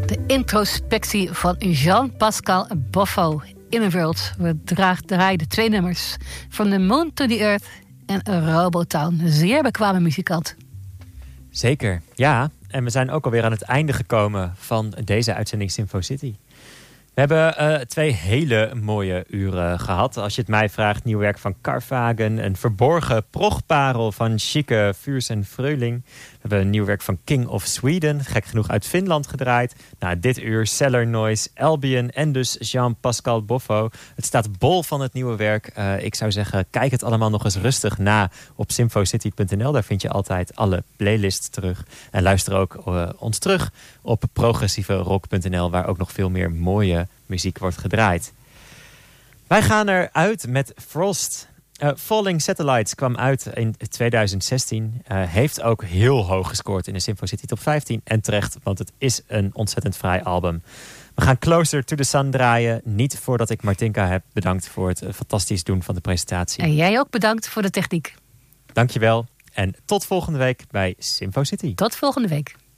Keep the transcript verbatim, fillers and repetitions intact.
De introspectie van Jean-Pascal Boffo. In a World. We draaiden twee nummers. From the Moon to the Earth en Robotown. Zeer bekwame muzikant. Zeker, ja. En we zijn ook alweer aan het einde gekomen van deze uitzending Sinfo City. We hebben uh, twee hele mooie uren gehad. Als je het mij vraagt, nieuw werk van Carvagen. Een verborgen progparel van Chique, Vuurs en Freuling. We hebben een nieuw werk van King of Sweden. Gek genoeg uit Finland gedraaid. Nou, dit uur Cellar Noise, Albion en dus Jean-Pascal Boffo. Het staat bol van het nieuwe werk. Uh, ik zou zeggen, kijk het allemaal nog eens rustig na op sinfocity punt n l. Daar vind je altijd alle playlists terug. En luister ook uh, ons terug op progressieve rock punt n l... waar ook nog veel meer mooie muziek wordt gedraaid. Wij gaan eruit met Frost. Uh, Falling Satellites kwam uit in twintig zestien. Uh, heeft ook heel hoog gescoord in de Sinfo City Top vijftien. En terecht, want het is een ontzettend fraai album. We gaan Closer to the Sun draaien. Niet voordat ik Martinka heb bedankt voor het uh, fantastisch doen van de presentatie. En jij ook bedankt voor de techniek. Dankjewel. En tot volgende week bij Sinfo City. Tot volgende week.